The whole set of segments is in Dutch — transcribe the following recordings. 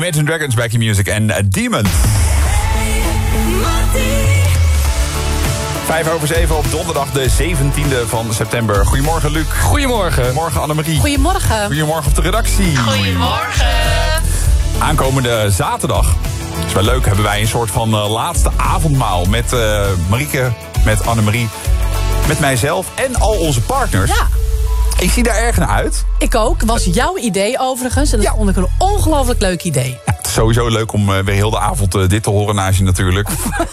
Imagine Dragons, Back in Music en Demons. 5:07 op donderdag de 17e van september. Goedemorgen, Luc. Goedemorgen. Goedemorgen, Annemarie. Goedemorgen. Goedemorgen op de redactie. Goedemorgen. Aankomende zaterdag, is wel leuk, hebben wij een soort van laatste avondmaal met Marieke, met Annemarie, met mijzelf en al onze partners. Ja. Ik zie daar erg naar uit. Ik ook. Was jouw idee overigens. En dat vond ik een ongelooflijk leuk idee. Ja, het is sowieso leuk om weer heel de avond dit te horen naast je natuurlijk.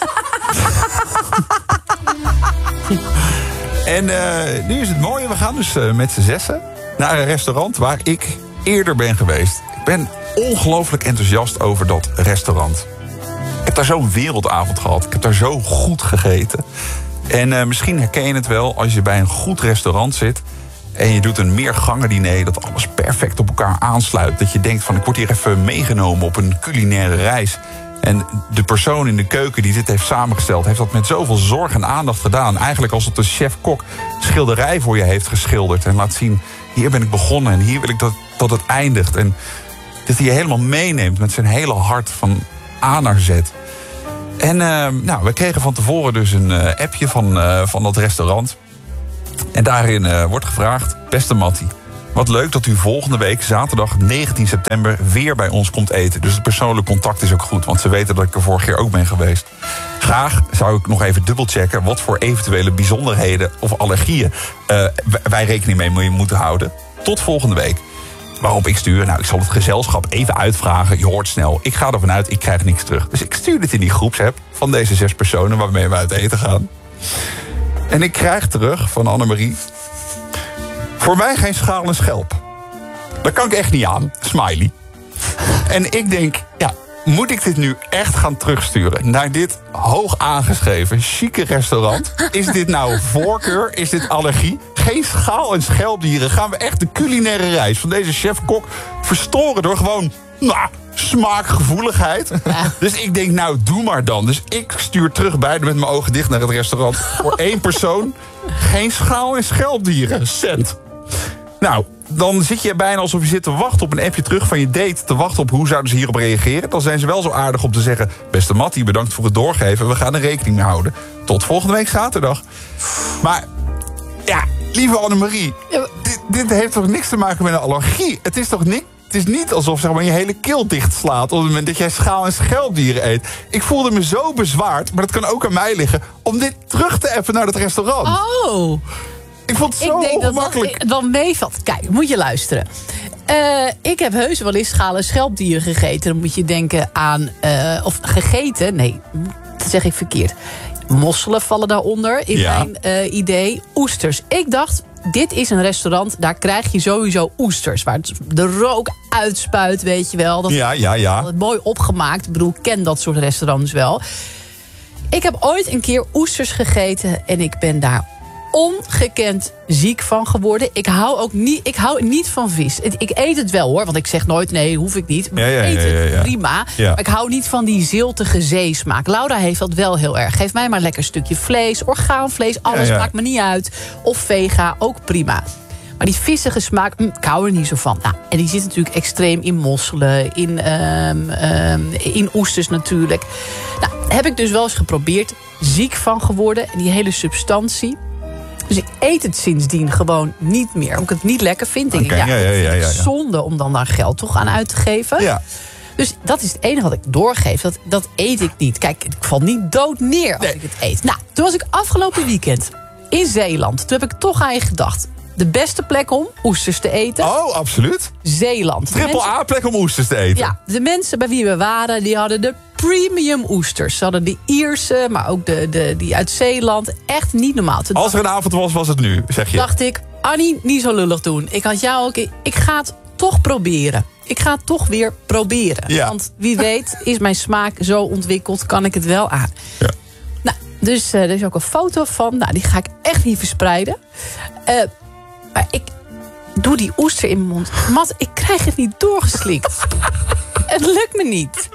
En nu is het mooie, we gaan dus met z'n zessen naar een restaurant waar ik eerder ben geweest. Ik ben ongelooflijk enthousiast over dat restaurant. Ik heb daar zo'n wereldavond gehad. Ik heb daar zo goed gegeten. En misschien herken je het wel als je bij een goed restaurant zit en je doet een meergangen-diner, dat alles perfect op elkaar aansluit. Dat je denkt van, ik word hier even meegenomen op een culinaire reis. En de persoon in de keuken die dit heeft samengesteld, heeft dat met zoveel zorg en aandacht gedaan. Eigenlijk als het een chef-kok schilderij voor je heeft geschilderd. En laat zien, hier ben ik begonnen en hier wil ik dat het eindigt. En dat hij je helemaal meeneemt met zijn hele hart van A naar Z. En we kregen van tevoren dus een appje van dat restaurant. En daarin wordt gevraagd, beste Mattie, wat leuk dat u volgende week, zaterdag 19 september, weer bij ons komt eten. Dus het persoonlijk contact is ook goed, want ze weten dat ik er vorig jaar ook ben geweest. Graag zou ik nog even dubbelchecken wat voor eventuele bijzonderheden of allergieën wij rekening mee moeten houden. Tot volgende week. Waarop ik stuur, ik zal het gezelschap even uitvragen. Je hoort snel, ik ga ervan uit, ik krijg niks terug. Dus ik stuur dit in die groepsapp van deze 6 personen waarmee we uit eten gaan. En ik krijg terug van Annemarie: voor mij geen schaal en schelp. Dat kan ik echt niet aan. Smiley. En ik denk, moet ik dit nu echt gaan terugsturen naar dit hoog aangeschreven, chique restaurant? Is dit nou voorkeur? Is dit allergie? Geen schaal en schelpdieren. Gaan we echt de culinaire reis van deze chef-kok verstoren door gewoon smaakgevoeligheid? Ja. Dus ik denk, doe maar dan. Dus ik stuur terug beide met mijn ogen dicht naar het restaurant. Voor 1 persoon, geen schaal en schelpdieren. Cent. Dan zit je bijna alsof je zit te wachten op een appje terug van je date. Te wachten op hoe zouden ze hierop reageren. Dan zijn ze wel zo aardig om te zeggen: beste Mattie, bedankt voor het doorgeven. We gaan er rekening mee houden. Tot volgende week zaterdag. Maar lieve Annemarie, dit heeft toch niks te maken met een allergie? Het is toch niks? Het is niet alsof je hele keel dicht slaat op het moment dat jij schaal- en schelpdieren eet. Ik voelde me zo bezwaard, maar dat kan ook aan mij liggen, om dit terug te appen naar het restaurant. Oh. Ik vond het zo ongemakkelijk. Dat dan meevalt. Kijk, moet je luisteren. Ik heb heus wel eens schaal- en schelpdieren gegeten. Dan moet je denken aan... of gegeten? Nee, dat zeg ik verkeerd. Mosselen vallen daaronder in mijn idee. Oesters. Ik dacht, dit is een restaurant, daar krijg je sowieso oesters. Waar de rook uitspuit, weet je wel. Dat is mooi opgemaakt. Ik bedoel, ik ken dat soort restaurants wel. Ik heb ooit een keer oesters gegeten en ik ben daar ongekend ziek van geworden. Ik hou niet van vis. Ik eet het wel hoor, want ik zeg nooit nee, hoef ik niet. Maar ik eet het prima. Ja. Maar ik hou niet van die ziltige zeesmaak. Laura heeft dat wel heel erg. Geef mij maar een lekker stukje vlees, orgaanvlees, alles maakt me niet uit. Of vega, ook prima. Maar die vissige smaak, ik hou er niet zo van. En die zit natuurlijk extreem in mosselen, in oesters natuurlijk. Heb ik dus wel eens geprobeerd. Ziek van geworden. En die hele substantie. Dus ik eet het sindsdien gewoon niet meer. Omdat ik het niet lekker vind. Denk ik, zonde om dan daar geld toch aan uit te geven. Ja. Dus dat is het enige wat ik doorgeef. Dat eet ik niet. Kijk, ik val niet dood neer als ik het eet. Toen was ik afgelopen weekend in Zeeland. Toen heb ik toch aan je gedacht. De beste plek om oesters te eten. Oh, absoluut. Zeeland. Triple A plek om oesters te eten. Ja, de mensen bij wie we waren, die hadden de premium oesters. Ze hadden de Ierse, maar ook die uit Zeeland. Echt niet normaal. Als er een avond was, was het nu, zeg je. Dacht ik, Annie, niet zo lullig doen. Ik had jou ook. Ik ga het toch proberen. Ik ga het toch weer proberen. Ja. Want wie weet is mijn smaak zo ontwikkeld, kan ik het wel aan. Ja. Dus er is ook een foto van. Die ga ik echt niet verspreiden. Maar ik doe die oester in mijn mond. Mat, ik krijg het niet doorgeslikt. Het lukt me niet. Het gaat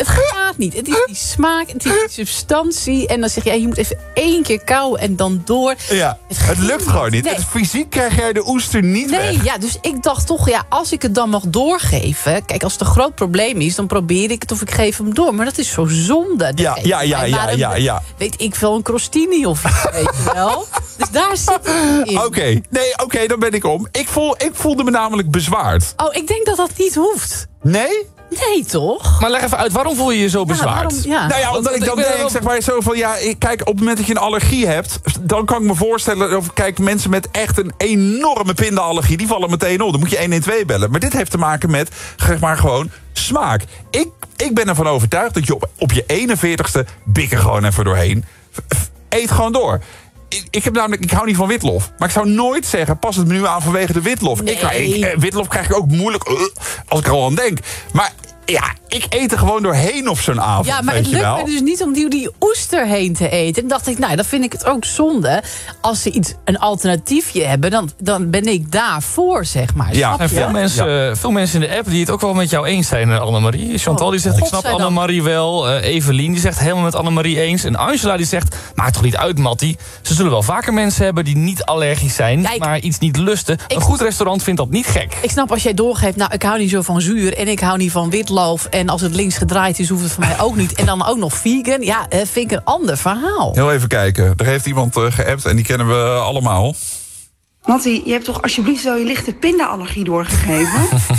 gaat niet. Het is die smaak, het is die substantie. En dan zeg je, je moet even 1 keer kauwen en dan door. Ja, het lukt gewoon niet. Nee. Fysiek krijg jij de oester niet weg. Nee, ja, dus ik dacht toch, als ik het dan mag doorgeven... Kijk, als het een groot probleem is, dan probeer ik het of ik geef hem door. Maar dat is zo zonde. Ja. Weet ik veel, een crostini of iets, weet je wel. Dus daar zit het in. Oké, dan ben ik om. Ik voelde me namelijk bezwaard. Oh, ik denk dat dat niet hoeft. Nee? Nee, toch? Maar leg even uit, waarom voel je je zo bezwaard? Nou ja, omdat ik dan denk, zeg maar, zo van... kijk, op het moment dat je een allergie hebt... dan kan ik me voorstellen... kijk, mensen met echt een enorme pindaallergie... die vallen meteen op. Dan moet je 112 bellen. Maar dit heeft te maken met, zeg maar, gewoon smaak. Ik ben ervan overtuigd dat je op je 41ste... bik er gewoon even doorheen. Eet gewoon door. Ik hou niet van witlof. Maar ik zou nooit zeggen, pas het menu aan vanwege de witlof. Nee. Witlof krijg ik ook moeilijk als ik er al aan denk. Maar ja, ik eet er gewoon doorheen op zo'n avond. Ja, maar weet het je lukt wel. me dus niet om die oester heen te eten. En dacht ik, dan vind ik het ook zonde. Als ze een alternatiefje hebben, dan ben ik daarvoor, zeg maar. Ja. Snap En je? veel mensen in de app die het ook wel met jou eens zijn, Annemarie. Chantal die zegt, ik snap godzijdank. Annemarie wel. Evelien die zegt helemaal met Annemarie eens. En Angela die zegt, maakt toch niet uit, Mattie. Ze zullen wel vaker mensen hebben die niet allergisch zijn... Kijk, maar iets niet lusten. Een goed restaurant vindt dat niet gek. Ik snap als jij doorgeeft, ik hou niet zo van zuur... en ik hou niet van witloof... en als het links gedraaid is, hoeft het voor mij ook niet. En dan ook nog vegan, vind ik een ander verhaal. Heel even kijken. Er heeft iemand geappt en die kennen we allemaal. Mattie, je hebt toch alsjeblieft zo je lichte pindaallergie doorgegeven?